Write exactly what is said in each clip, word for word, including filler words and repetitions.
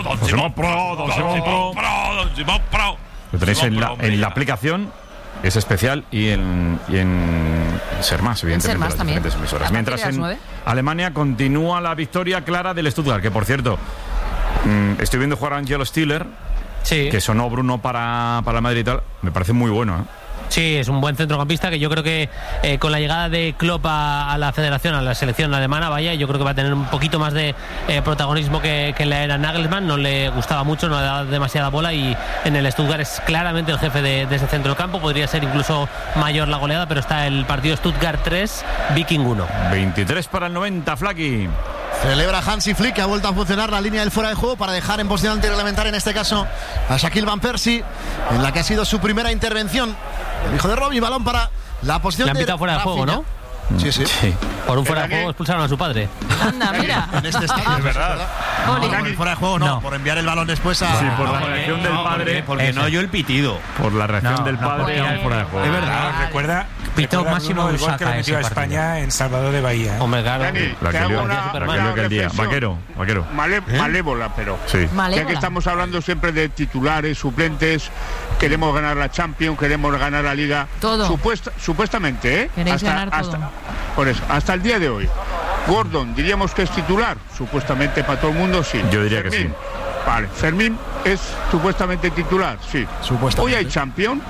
Don Simón Pro, Don Simón Pro, Don Simón Pro. Lo tenéis en la, en la aplicación, es especial, y en, y en Ser Más, evidentemente, Ser Más las también. diferentes emisoras. Mientras en nueve. Alemania continúa la victoria clara del Stuttgart, que por cierto, mmm, estoy viendo jugar a Angelo Stiller, sí, que sonó Bruno para, para el Madrid y tal, me parece muy bueno, ¿eh? Sí, es un buen centrocampista que yo creo que eh, con la llegada de Klopp a, a la federación, a la selección alemana, vaya, yo creo que va a tener un poquito más de eh, protagonismo que, que en la era Nagelsmann. No le gustaba mucho, no le daba demasiada bola, y en el Stuttgart es claramente el jefe de, de ese centro del campo. Podría ser incluso mayor la goleada, pero está el partido Stuttgart tres, Viking uno. veintitrés para el noventa, Flaky. Celebra Hansi Flick, que ha vuelto a funcionar la línea del fuera de juego para dejar en posición antirreglamentaria, en este caso a Shaquille Van Persie, en la que ha sido su primera intervención. El hijo de Robbie, balón para la posición de... Le han pitado fuera de juego, ¿no? Sí, sí, sí. Por un fuera de juego expulsaron a su padre. Anda, mira. En este estadio, Es verdad. No, no, por el fuera de juego no, no, por enviar el balón después a... Sí, por la No, reacción porque, del no, padre. porque, porque no oyó el pitido. Por la reacción No, del no, padre porque- al fuera de juego. Es verdad. Vale. Recuerda, Pitó recuerda Máximo Bruno, el gol que Usaca le metió a ese España en Salvador de Bahía. Hombre, claro. Dani, La te que hago lió, una, la que una lió aquel día. reflexión Vaquero, vaquero. male- malévola, pero Sí. ya que Malévola. estamos hablando siempre de titulares, suplentes, queremos ganar la Champions, queremos ganar la Liga. Todo. Supuesta, supuestamente, ¿eh? Queréis hasta, ganar todo. hasta- por eso, hasta el día de hoy. Gordon, diríamos que es titular, supuestamente para todo el mundo, sí. Yo diría que Fermín, sí. Vale, Fermín es supuestamente titular, sí. Supuestamente. Hoy hay Champions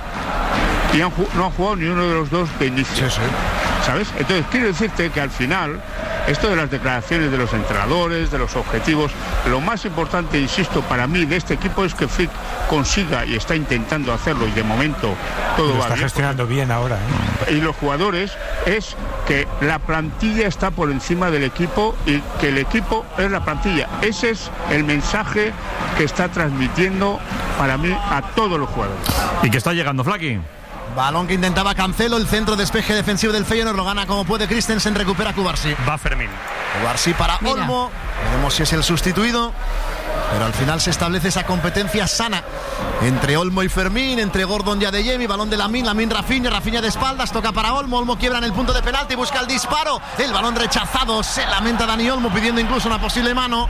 y han ju- no han jugado ni uno de los dos de inicio. Sí, sí. ¿Sabes? Entonces quiero decirte que al final esto de las declaraciones de los entrenadores, de los objetivos, lo más importante, insisto, para mí de este equipo es que Flick consiga, y está intentando hacerlo, y de momento todo Lo va está bien, gestionando bien ahora, ¿eh? y los jugadores, es que la plantilla está por encima del equipo y que el equipo es la plantilla. Ese es el mensaje que está transmitiendo para mí a todos los jugadores. ¿Y que está llegando, Flaky? Balón que intentaba Cancelo, el centro despeje defensivo del Feyenoord, lo gana como puede Christensen, recupera Cubarsí. Va Fermín. Cubarsí para Mira. Olmo, veremos si es el sustituido, pero al final se establece esa competencia sana entre Olmo y Fermín, entre Gordon y Adeyemi, balón de Lamine, Lamine Rafinha, Rafinha de espaldas, toca para Olmo, Olmo quiebra en el punto de penalti, busca el disparo, el balón rechazado, se lamenta Dani Olmo pidiendo incluso una posible mano.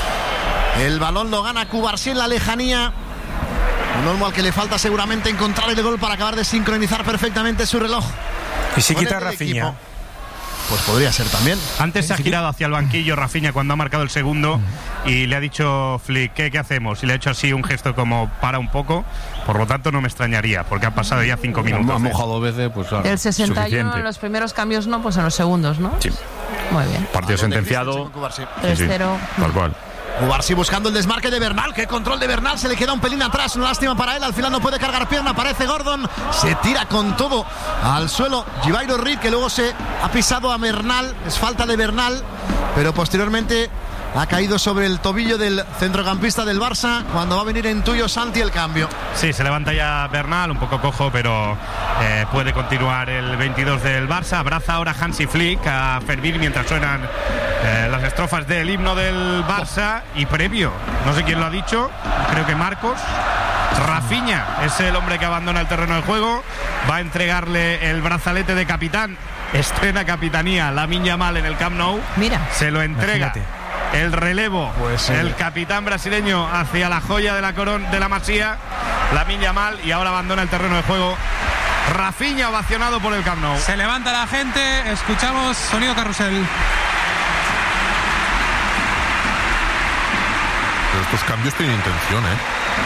El balón lo gana Cubarsí en la lejanía. Un Olmo al que le falta seguramente encontrar el gol para acabar de sincronizar perfectamente su reloj. Y si Con quita el del Rafinha. equipo. Pues podría ser también. Antes se ha girado hacia el banquillo Rafinha cuando ha marcado el segundo y le ha dicho Flick, ¿qué, qué hacemos? Y le ha hecho así un gesto como para un poco. Por lo tanto no me extrañaría, porque han pasado ya cinco minutos. Ha de- mojado dos veces, pues claro. Del sesenta y uno suficiente. en los primeros cambios, no, pues en los segundos, ¿no? Sí. Muy bien. Partido Balón de sentenciado. Christensen con Cubarsí. Sí, tres sí, cero. tal cual. Cubarsí buscando el desmarque de Bernal. Qué control de Bernal. Se le queda un pelín atrás. Una lástima para él. Al final no puede cargar pierna. Aparece Gordon. Se tira con todo al suelo Givairo Reed, que luego se ha pisado a Bernal. Es falta de Bernal. Pero posteriormente ha caído sobre el tobillo del centrocampista del Barça. Cuando va a venir en tuyo Santi el cambio. Sí, se levanta ya Bernal, un poco cojo, pero eh, puede continuar el veintidós del Barça. Abraza ahora Hansi Flick a Fermín mientras suenan eh, las estrofas del himno del Barça. Y previo, no sé quién lo ha dicho, creo que Marcos. Rafinha es el hombre que abandona el terreno de juego. Va a entregarle el brazalete de capitán. Estrena capitanía Lamine Yamal en el Camp Nou. Mira. Se lo entrega. Imagínate. El relevo, Pues sí. el capitán brasileño hacia la joya de la corona de la Masía, Lamine Yamal, y ahora abandona el terreno de juego Rafinha, ovacionado por el Camp Nou. Se levanta la gente, escuchamos sonido carrusel. Pero estos cambios tienen intención, ¿eh?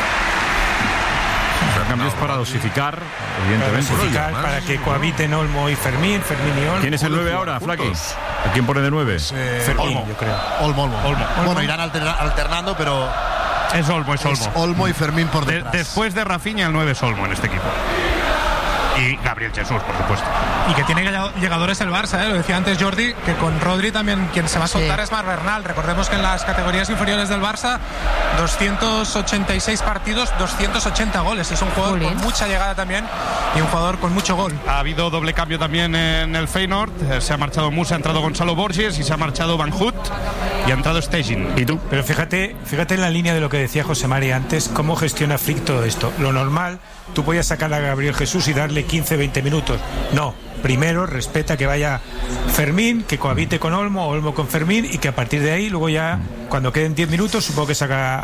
Cambios para dosificar, evidentemente. Dosificar para que cohabiten Olmo y Fermín, Fermín y Olmo. ¿Quién es el nueve ahora, Flaky? ¿A quién pone de nueve? Eh, Fermín, Olmo. yo creo. Olmo, Olmo. Olmo. Bueno, irán alterna- alternando, pero Es Olmo, es es Olmo. Olmo y Fermín por De- detrás. después de Rafinha, el nueve es Olmo en este equipo. Y Gabriel Jesús, por supuesto. Y que tiene llegadores el Barça, ¿eh? Lo decía antes Jordi, que con Rodri también quien se va a soltar Sí. es Marc Bernal. Recordemos que en las categorías inferiores del Barça, doscientos ochenta y seis partidos, doscientos ochenta goles. Es un jugador Jolín. con mucha llegada también y un jugador con mucho gol. Ha habido doble cambio también en el Feyenoord. Eh, Se ha marchado Musa, ha entrado Gonzalo Borges y se ha marchado Van Hout y ha entrado Stegen. ¿Y tú? Pero fíjate, fíjate en la línea de lo que decía José María antes, cómo gestiona Flick todo esto. Lo normal, tú podías sacar a Gabriel Jesús y darle quince, veinte minutos. No, primero respeta que vaya Fermín, que cohabite con Olmo, Olmo con Fermín, y que a partir de ahí, luego ya, cuando queden diez minutos, supongo que saca